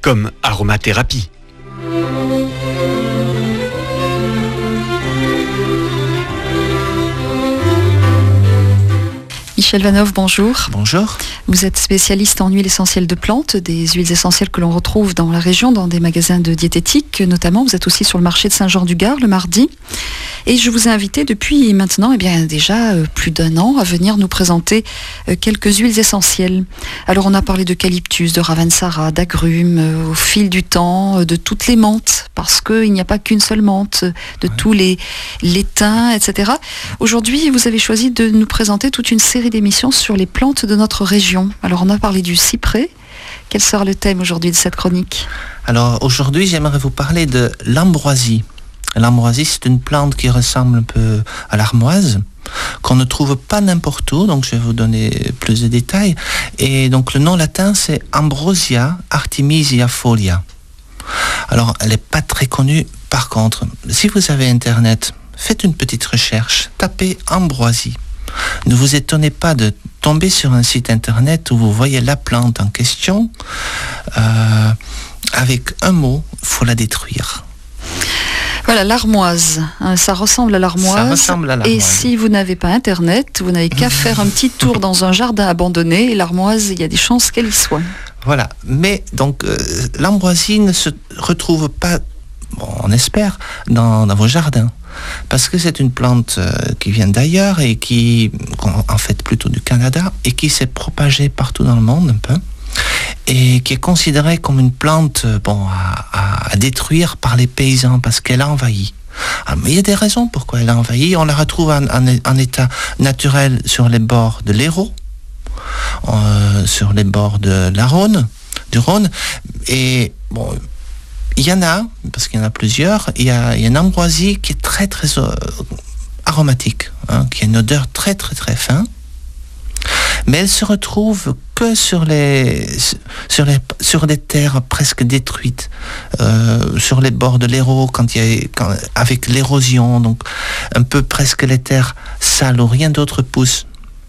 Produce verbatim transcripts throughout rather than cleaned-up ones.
comme aromathérapie. Michel Vanov, bonjour. Bonjour. Vous êtes spécialiste en huiles essentielles de plantes, des huiles essentielles que l'on retrouve dans la région, dans des magasins de diététique notamment. Vous êtes aussi sur le marché de Saint-Jean-du-Gard le mardi. Et je vous ai invité depuis maintenant, eh bien déjà euh, plus d'un an, à venir nous présenter euh, quelques huiles essentielles. Alors on a parlé d'eucalyptus, de ravensara, d'agrumes, euh, au fil du temps, euh, de toutes les menthes, parce qu'il n'y a pas qu'une seule menthe, de ouais. tous les, les thym, et cetera. Aujourd'hui, vous avez choisi de nous présenter toute une série d'émissions sur les plantes de notre région. Alors on a parlé du cyprès. Quel sera le thème aujourd'hui de cette chronique ? Alors aujourd'hui, j'aimerais vous parler de l'ambroisie. L'ambroisie, c'est une plante qui ressemble un peu à l'armoise, qu'on ne trouve pas n'importe où, donc je vais vous donner plus de détails. Et donc le nom latin, c'est Ambrosia artemisiafolia. Alors, elle n'est pas très connue. Par contre, si vous avez Internet, faites une petite recherche, tapez ambroisie. Ne vous étonnez pas de tomber sur un site Internet où vous voyez la plante en question. Euh, avec un mot, il faut la détruire. Voilà, l'armoise, ça ressemble à l'armoise. Ça ressemble à l'armoise. Et si vous n'avez pas Internet, vous n'avez qu'à faire un petit tour dans un jardin abandonné, et l'armoise, il y a des chances qu'elle y soit. Voilà, mais donc euh, l'ambroisie ne se retrouve pas, bon, on espère, dans, dans vos jardins. Parce que c'est une plante euh, qui vient d'ailleurs, et qui, en fait plutôt du Canada, et qui s'est propagée partout dans le monde un peu. Et qui est considérée comme une plante bon, à, à, à détruire par les paysans parce qu'elle a envahi. Alors, mais il y a des raisons pourquoi elle a envahi. On la retrouve en, en, en état naturel sur les bords de l'Hérault, euh, sur les bords de la Rhône, du Rhône. Et bon, il y en a, parce qu'il y en a plusieurs, il y a, il y a une ambroisie qui est très très euh, aromatique, hein, qui a une odeur très très très fine. Mais elle se retrouve que sur les sur les sur des terres presque détruites, euh, sur les bords de l'Hérault, quand il y a quand, avec l'érosion, donc un peu presque les terres sales où rien d'autre pousse.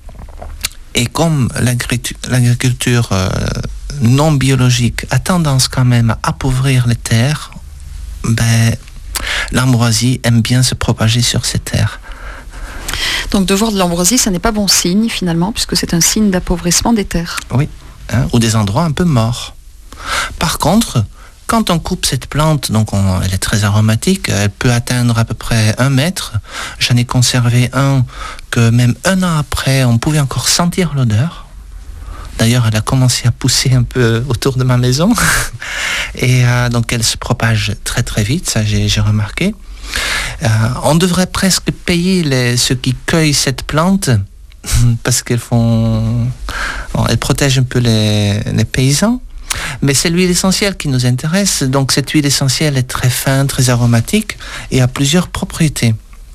Et comme l'agriculture, l'agriculture euh, non biologique a tendance quand même à appauvrir les terres, ben l'ambroisie aime bien se propager sur ces terres. Donc de voir de l'ambroisie, ça n'est pas bon signe finalement, puisque c'est un signe d'appauvrissement des terres. Oui, hein, ou des endroits un peu morts. Par contre, quand on coupe cette plante, donc on, elle est très aromatique, elle peut atteindre à peu près un mètre. J'en ai conservé un que même un an après, on pouvait encore sentir l'odeur. D'ailleurs, elle a commencé à pousser un peu autour de ma maison. Et euh, donc elle se propage très très vite, ça j'ai, j'ai remarqué. Euh, on devrait presque payer les, ceux qui cueillent cette plante parce qu'elles font, bon, elles protègent un peu les, les paysans. Mais c'est l'huile essentielle qui nous intéresse. Donc cette huile essentielle est très fine, très aromatique et a plusieurs propriétés.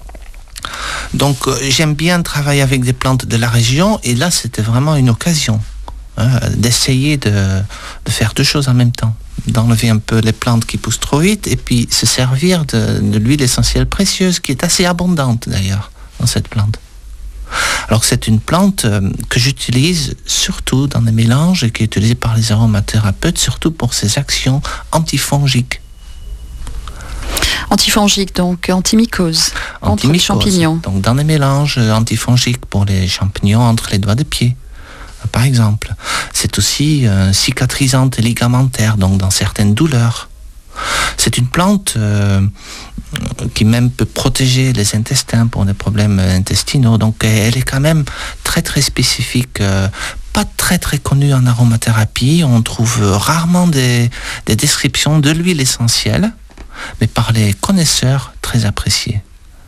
Donc euh, j'aime bien travailler avec des plantes de la région et là c'était vraiment une occasion hein, d'essayer de, de faire deux choses en même temps. D'enlever un peu les plantes qui poussent trop vite et puis se servir de, de l'huile essentielle précieuse qui est assez abondante d'ailleurs dans cette plante. Alors c'est une plante euh, que j'utilise surtout dans des mélanges et qui est utilisée par les aromathérapeutes surtout pour ses actions antifongiques. Antifongiques, donc antimycose, Antimycose, entre les champignons. Donc dans des mélanges antifongiques pour les champignons entre les doigts de pied. Par exemple, c'est aussi euh, cicatrisante et ligamentaire, donc dans certaines douleurs. C'est une plante euh, qui même peut protéger les intestins pour des problèmes intestinaux, donc elle est quand même très très spécifique, euh, pas très très connue en aromathérapie. On trouve rarement des, des descriptions de l'huile essentielle, mais par les connaisseurs très appréciées.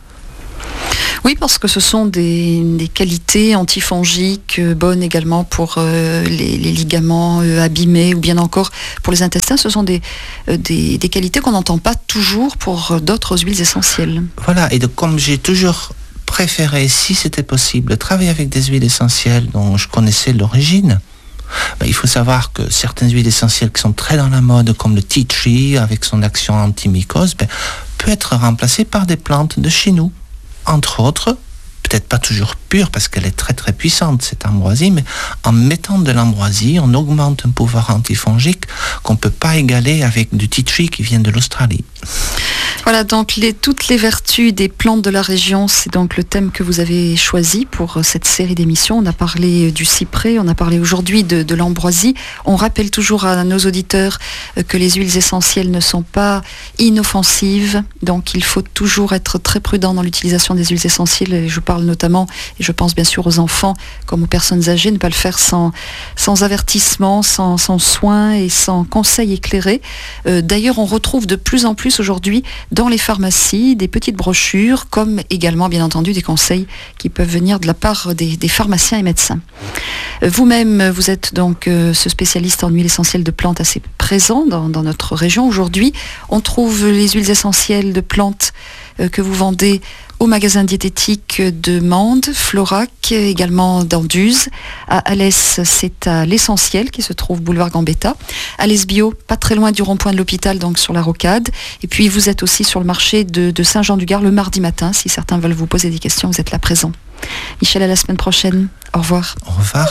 Oui, parce que ce sont des, des qualités antifongiques euh, bonnes également pour euh, les, les ligaments euh, abîmés ou bien encore pour les intestins. Ce sont des, euh, des, des qualités qu'on n'entend pas toujours pour euh, d'autres huiles essentielles. Voilà, et donc comme j'ai toujours préféré, si c'était possible, de travailler avec des huiles essentielles dont je connaissais l'origine, ben, il faut savoir que certaines huiles essentielles qui sont très dans la mode, comme le tea tree avec son action antimycose, ben, peut être remplacée par des plantes de chez nous. Entre autres, peut-être pas toujours pure, parce qu'elle est très très puissante, cette ambroisie, mais en mettant de l'ambroisie, on augmente un pouvoir antifongique qu'on ne peut pas égaler avec du tea tree qui vient de l'Australie. Voilà, donc les, toutes les vertus des plantes de la région, c'est donc le thème que vous avez choisi pour cette série d'émissions. On a parlé du cyprès, on a parlé aujourd'hui de, de l'ambroisie. On rappelle toujours à nos auditeurs que les huiles essentielles ne sont pas inoffensives, donc il faut toujours être très prudent dans l'utilisation des huiles essentielles. Et je parle notamment, et je pense bien sûr aux enfants comme aux personnes âgées, ne pas le faire sans, sans avertissement, sans, sans soin et sans conseil éclairé. Euh, d'ailleurs, on retrouve de plus en plus aujourd'hui dans les pharmacies des petites brochures, comme également bien entendu des conseils qui peuvent venir de la part des, des pharmaciens et médecins. Vous-même, vous êtes donc euh, ce spécialiste en huiles essentielles de plantes assez présent dans, dans notre région. Aujourd'hui, on trouve les huiles essentielles de plantes euh, que vous vendez au magasin diététique de Mende, Florac, également d'Anduze. À Alès, c'est à l'Essentiel qui se trouve boulevard Gambetta. Alès Bio, pas très loin du rond-point de l'hôpital, donc sur la Rocade. Et puis vous êtes aussi sur le marché de, de Saint-Jean-du-Gard le mardi matin. Si certains veulent vous poser des questions, vous êtes là présent. Michel, à la semaine prochaine. Au revoir. Au revoir.